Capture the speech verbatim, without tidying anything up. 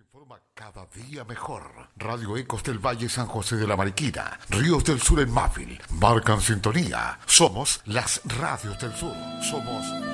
Informa cada día mejor. Radio Ecos del Valle San José de la Mariquina, Ríos del Sur en Mávil, marcan sintonía. Somos las radios del sur. Somos